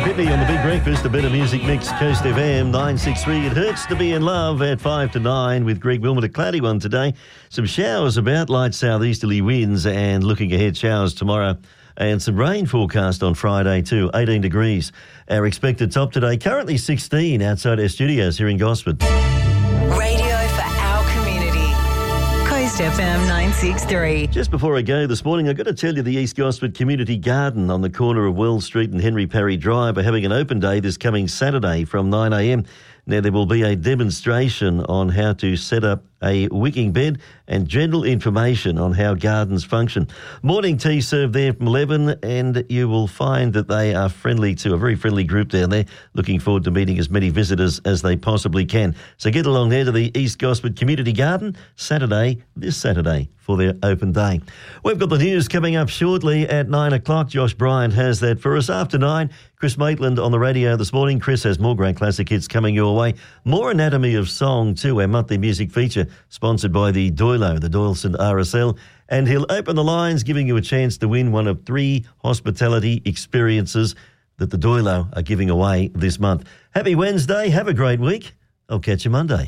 Pitney on the Big Breakfast, a better music mix, Coast FM 963. It hurts to be in love at 5 to 9 with Greg Wilmot. A cloudy one today. Some showers about, light southeasterly winds, and looking ahead, showers tomorrow and some rain forecast on Friday too. 18 degrees. Our expected top today, currently 16 outside our studios here in Gosford. Radio for our community. Coast FM 963. Just before I go this morning, I've got to tell you the East Gosford Community Garden on the corner of Wells Street and Henry Parry Drive are having an open day this coming Saturday from 9am. Now, there will be a demonstration on how to set up a wicking bed and general information on how gardens function. Morning tea served there from 11, and you will find that they are friendly too, a very friendly group down there. Looking forward to meeting as many visitors as they possibly can. So get along there to the East Gosford Community Garden this Saturday, for their open day. We've got the news coming up shortly at 9 o'clock. Josh Bryant has that for us. After 9, Chris Maitland on the radio this morning. Chris has more great classic hits coming your way. More Anatomy of Song too, our monthly music feature, sponsored by the Doilo, the Doyleson RSL. And he'll open the lines, giving you a chance to win one of 3 hospitality experiences that the Doilo are giving away this month. Happy Wednesday. Have a great week. I'll catch you Monday.